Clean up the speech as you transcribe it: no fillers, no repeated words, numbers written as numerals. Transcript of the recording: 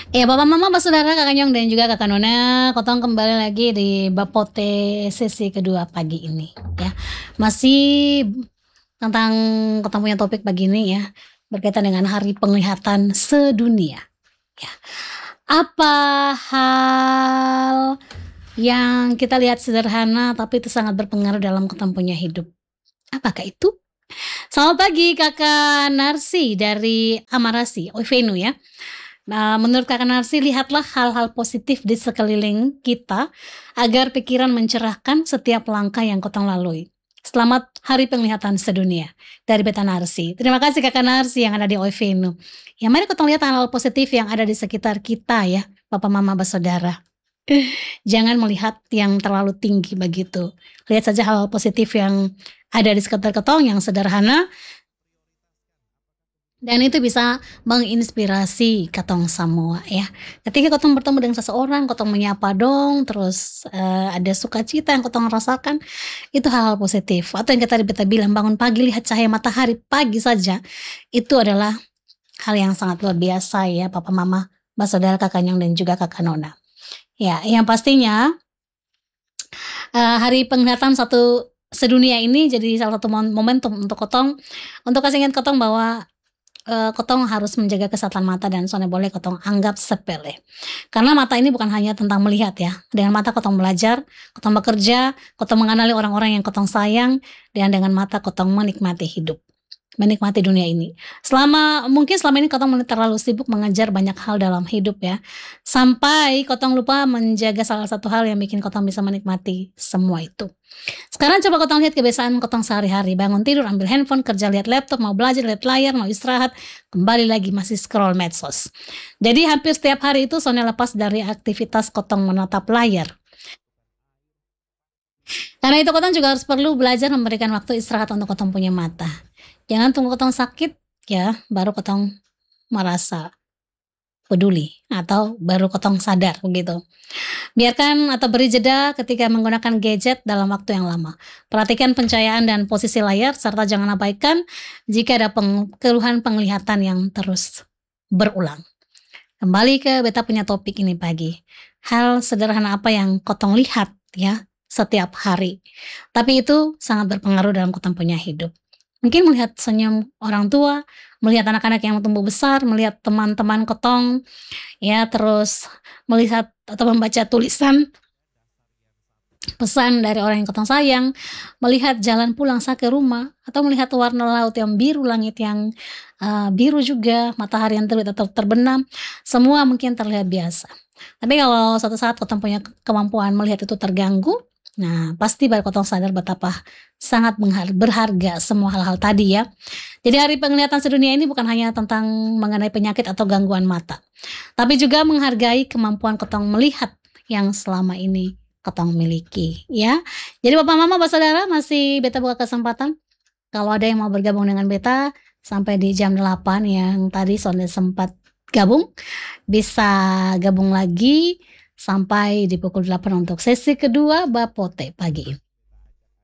Ya, Papa Mama, Saudara, Kakak Nyong dan juga Kakak Nona, Kotong kembali lagi di Bapote sesi kedua pagi ini ya. Masih tentang Kotong punya topik pagi ini ya, berkaitan dengan Hari Penglihatan Sedunia ya. Apa hal yang kita lihat sederhana tapi itu sangat berpengaruh dalam Kotong punya hidup? Apakah itu? Selamat pagi Kakak Narsi dari Amarasi, Oivenu ya. Nah, menurut Kakak Narsi, lihatlah hal-hal positif di sekeliling kita agar pikiran mencerahkan setiap langkah yang kotong lalui. Selamat Hari Penglihatan Sedunia dari Beta Narsi. Terima kasih Kakak Narsi yang ada di Oivenu. Ya, mari kotong lihat hal-hal positif yang ada di sekitar kita ya, Bapak Mama Bersaudara. Jangan melihat yang terlalu tinggi begitu. Lihat saja hal-hal positif yang ada di sekitar kotong yang sederhana, dan itu bisa menginspirasi katong semua ya. Ketika kotong bertemu dengan seseorang, kotong menyapa dong, terus ada sukacita yang kotong rasakan, itu hal-hal positif. Atau yang kita bilang bangun pagi lihat cahaya matahari pagi saja, itu adalah hal yang sangat luar biasa ya, Papa Mama, Saudara, Kakak Nyong dan juga Kakak Nona. Ya, yang pastinya Hari Penglihatan satu sedunia ini jadi salah satu momentum untuk kotong, untuk kasih ingat kotong bahwa kotong harus menjaga kesehatan mata dan soalnya boleh kotong anggap sepele. Karena mata ini bukan hanya tentang melihat ya. Dengan mata kotong belajar, kotong bekerja, kotong mengenali orang-orang yang kotong sayang, dan dengan mata kotong menikmati hidup. Menikmati dunia ini. Mungkin selama ini kotong terlalu sibuk mengejar banyak hal dalam hidup ya. Sampai kotong lupa menjaga salah satu hal yang bikin kotong bisa menikmati semua itu. Sekarang coba kotong lihat kebiasaan kotong sehari-hari. Bangun tidur, ambil handphone, kerja lihat laptop, mau belajar lihat layar, mau istirahat, kembali lagi masih scroll medsos. Jadi hampir setiap hari itu soalnya lepas dari aktivitas kotong menatap layar. Karena itu kotong juga harus perlu belajar memberikan waktu istirahat untuk kotong punya mata. Jangan tunggu kotong sakit ya, baru kotong merasa peduli atau baru kotong sadar begitu. Biarkan atau beri jeda ketika menggunakan gadget dalam waktu yang lama. Perhatikan pencahayaan dan posisi layar, serta jangan abaikan jika ada keluhan penglihatan yang terus berulang. Kembali ke beta punya topik ini pagi. Hal sederhana apa yang kotong lihat ya setiap hari, tapi itu sangat berpengaruh dalam kotong punya hidup. Mungkin melihat senyum orang tua, melihat anak-anak yang tumbuh besar, melihat teman-teman kotong ya, terus melihat atau membaca tulisan pesan dari orang yang kotong sayang, melihat jalan pulang saya ke rumah, atau melihat warna laut yang biru, langit yang biru juga, matahari yang terbit atau terbenam, semua mungkin terlihat biasa. Tapi kalau suatu saat kotong punya kemampuan melihat itu terganggu, nah pasti baru kotong sadar betapa sangat berharga semua hal-hal tadi ya. Jadi Hari Penglihatan Sedunia ini bukan hanya tentang mengenai penyakit atau gangguan mata, tapi juga menghargai kemampuan kotong melihat yang selama ini kotong miliki ya. Jadi Bapak Mama Saudara, masih beta buka kesempatan kalau ada yang mau bergabung dengan beta sampai di jam 8 yang tadi sudah sempat gabung, bisa gabung lagi sampai di pukul 8 untuk sesi kedua Bapote pagi ini.